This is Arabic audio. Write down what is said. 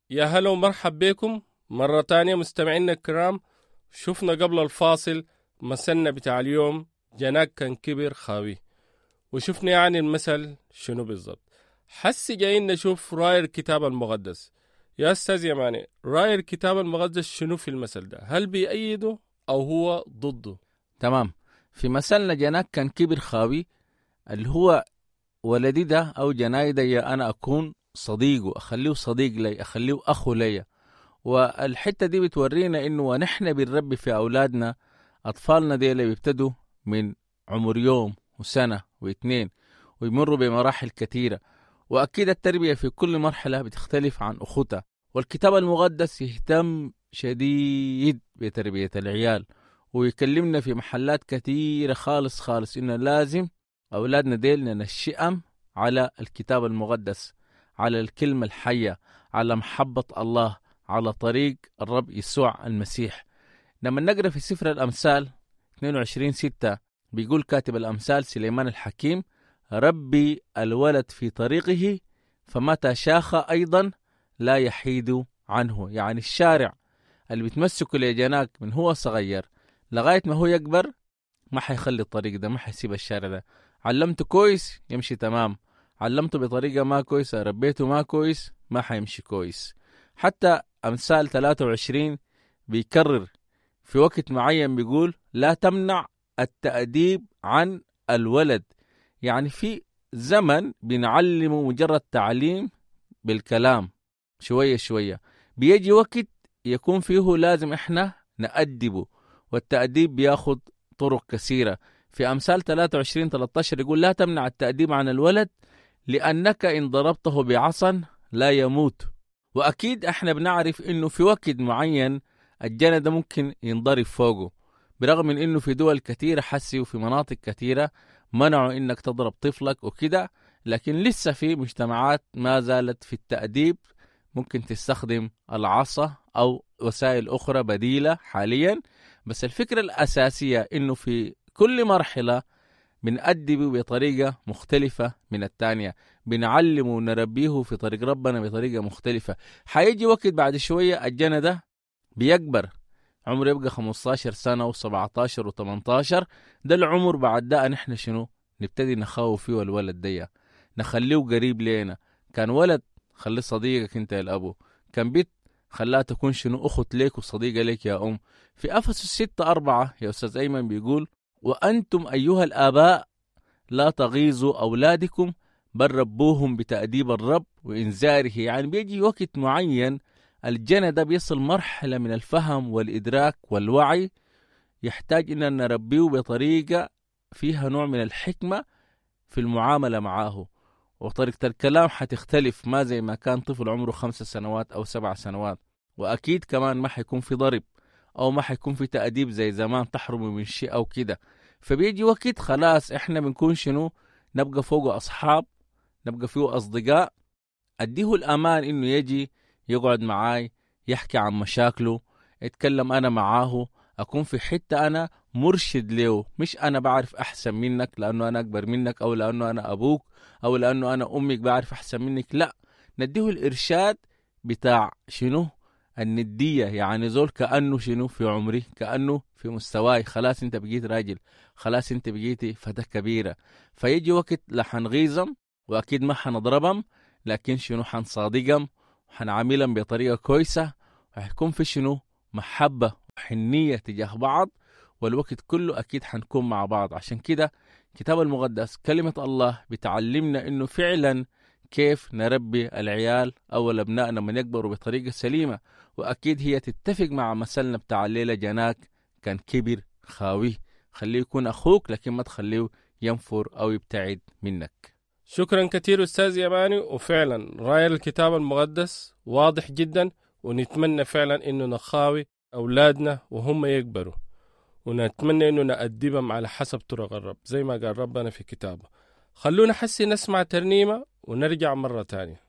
يا هلا ومرحب بكم مرة تانية مستمعينا الكرام. شفنا قبل الفاصل مثلنا بتاع اليوم جناك كان كبر خاوي، وشفنا يعني المثل شنو بالضبط. حسي جايين نشوف رأي الكتاب المقدس. يا أستاذ يماني، رأي الكتاب المقدس شنو في المثل ده؟ هل بيأيده أو هو ضده؟ تمام. في مثلنا جناك كان كبر خاوي، اللي هو ولدي ده أو جناي ده أنا أكون صديقه، أخليه صديق لي، أخليه أخو لي. والحتة دي بتورينا إنه ونحن بنربي في أولادنا، أطفالنا دي اللي بيبتدوا من عمر يوم وسنة واثنين ويمروا بمراحل كثيرة، وأكيد التربية في كل مرحلة بتختلف عن أخوتها. والكتاب المقدس يهتم شديد بتربية العيال، ويكلمنا في محلات كثيرة خالص خالص إنه لازم أولادنا ديل ننشئهم على الكتاب المقدس، على الكلمة الحية، على محبة الله، على طريق الرب يسوع المسيح. لما نقرأ في سفر الأمثال 22:6 بيقول كاتب الأمثال سليمان الحكيم: ربي الولد في طريقه فمتى شاخ أيضا لا يحيد عنه. يعني الشارع اللي بتمسكه لجناك من هو صغير لغاية ما هو يكبر ما حيخلي الطريق ده، ما حيسيب الشارع ده. علمته كويس يمشي تمام، علمته بطريقة ما كويسة، ربيته ما كويس، ما حيمشي كويس. حتى أمثال 23 بيكرر في وقت معين بيقول: لا تمنع التأديب عن الولد. يعني في زمن بنعلمه مجرد تعليم بالكلام شوية شوية، بيجي وقت يكون فيه لازم احنا نأدبه، والتأديب بياخد طرق كثيرة. في أمثال 23:13 يقول: لا تمنع التأديب عن الولد لأنك إن ضربته بعصا لا يموت. وأكيد احنا بنعرف إنه في وقت معين الجنة ده ممكن ينضرب فوقه، برغم من إنه في دول كثيرة حسي وفي مناطق كثيرة منعوا إنك تضرب طفلك وكده، لكن لسه في مجتمعات ما زالت في التأديب ممكن تستخدم العصا أو وسائل أخرى بديلة حاليا. بس الفكرة الأساسية إنه في كل مرحلة بنأدبه بطريقة مختلفة من التانية، بنعلمه ونربيه في طريق ربنا بطريقة مختلفة. حيجي وقت بعد شوية الجنة ده بيكبر، عمره يبقى 15 سنة و17 و18. ده العمر بعد ده نحن شنو نبتدي نخاوف فيه الولد ده، نخليه قريب لينا. كان ولد خليه صديقك انت يا الأبو، كان بيت خلاها تكون شنو أخت ليك وصديقة ليك يا أم. في أفسس 6:4 يا أستاذ أيمن بيقول: وأنتم أيها الآباء لا تغيظوا أولادكم بل ربوهم بتأديب الرب وإنذاره. يعني بيجي وقت معين الجنة ده بيصل مرحلة من الفهم والإدراك والوعي، يحتاج إننا نربيه بطريقة فيها نوع من الحكمة في المعاملة معاه، وطريقة الكلام حتختلف، ما زي ما كان طفل عمره 5 سنوات أو 7 سنوات. وأكيد كمان ما حيكون في ضرب أو ما حيكون في تأديب زي زمان تحرم من شيء أو كده. فبيجي وقت خلاص إحنا بنكون شنو نبقى فوقه أصحاب، نبقى فيه أصدقاء، أديه الأمان إنه يجي يقعد معاي يحكي عن مشاكله، يتكلم أنا معاه، أكون في حتة أنا مرشد له، مش أنا بعرف أحسن منك لأنه أنا أكبر منك أو لأنه أنا أبوك أو لأنه أنا أمك بعرف أحسن منك. لا، نديه الإرشاد بتاع شنو الندية. يعني زول كأنه شنو في عمري، كأنه في مستواي، خلاص انت بقيت راجل، خلاص انت بقيتي فتاة كبيرة. فيجي وقت لا حنغيظم وأكيد ما حنضربهم، لكن شنو حنصادقهم وحنعاملهم بطريقة كويسة، وحيكون في شنو محبة وحنية تجاه بعض، والوقت كله أكيد حنكون مع بعض. عشان كده كتاب المقدس كلمة الله بتعلمنا إنه فعلا كيف نربي العيال أو أبنائنا من يكبروا بطريقة سليمة. وأكيد هي تتفق مع مثلنا بتاع الليلة جناك كان كبر خاوي. خليه يكون أخوك لكن ما تخليه ينفر أو يبتعد منك. شكرا كتير أستاذ يماني. وفعلا رأي الكتاب المقدس واضح جدا، ونتمنى فعلا إنه نخاوي أولادنا وهم يكبروا، ونتمنى إنه نأدبهم على حسب طرق الرب زي ما قال ربنا في كتابه. خلونا حسي نسمع ترنيمة ونرجع مرة تانية.